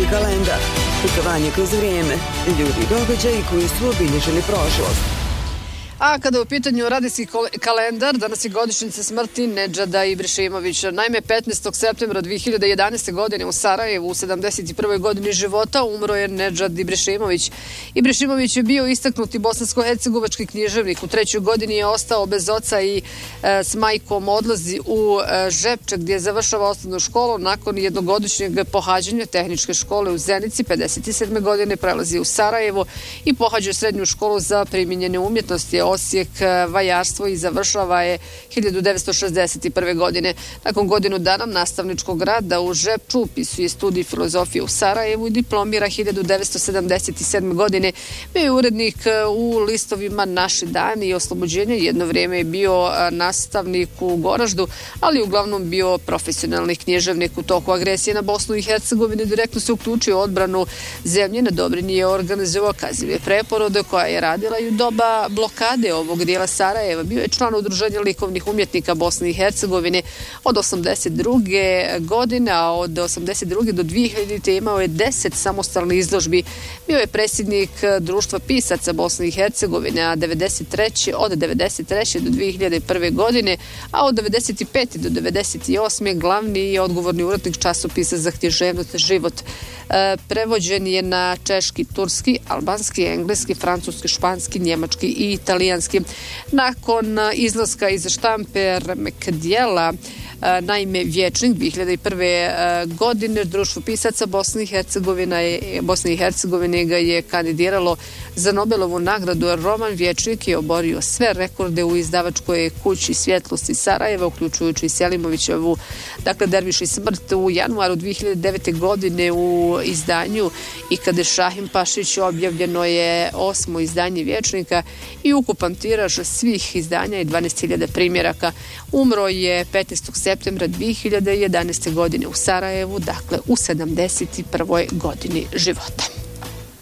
kalendar. Putovanje kroz vrijeme, ljudi i događaji koji su obilježili prošlost. A kada je u pitanju radijski kalendar, danas je godišnjica smrti Nedžada Ibrišimovića. Naime, 15. septembra 2011. godine u Sarajevu, u 71. godini života, umro je Nedžad Ibrišimović. Ibrišimović je bio istaknuti bosansko-hercegovački književnik. U 3. godini je ostao bez oca i s majkom odlazi u Žepče, gdje završava osnovnu školu. Nakon jednogodišnjeg pohađanja tehničke škole u Zenici, 57. godine prelazi u Sarajevo i pohađa srednju školu za primijenjene umjetnosti Osijek, vajarstvo i završava je 1961. godine. Nakon godinu dana nastavničkog rada u Žepču upisuje studij filozofije u Sarajevu i diplomira 1977. godine. Bio je urednik u listovima Naši dani i Oslobođenje. Jedno vrijeme je bio nastavnik u Goraždu, ali uglavnom bio profesionalni književnik. U toku agresije na Bosnu i Hercegovinu direktno se uključio u odbranu zemlje. Na Dobrinji je organizovao kazive preporode koja je radila i u doba blokade ovog dijela Sarajeva. Bio je član Udruženja likovnih umjetnika Bosne i Hercegovine od 82. godine, a od 82. do 2000. imao je 10 samostalnih izložbi. Bio je predsjednik Društva pisaca Bosne i Hercegovine, a od 93. do 2001. godine, a od 95. do 98. glavni i odgovorni urednik časopisa za književnost Život. Prevođen je na češki, turski, albanski, engleski, francuski, španski, njemački i italijanski. Nakon izlaska iz štampe remek dijela, naime Vječnik 2001. godine, Društvo pisaca Bosne i Hercegovine ga je kandidiralo za Nobelovu nagradu. Roman Vječnik je oborio sve rekorde u izdavačkoj kući Svjetlosti Sarajeva, uključujući i Selimovićevu, dakle Derviš i smrt, u januaru 2009. godine u izdanju I kada Šahim Pašić objavljeno je 8. izdanje Vječnika i ukupan tiraž svih izdanja je 12.000 primjeraka. Umro je 15. septembra 2011. godine u Sarajevu, dakle u 71. godini života.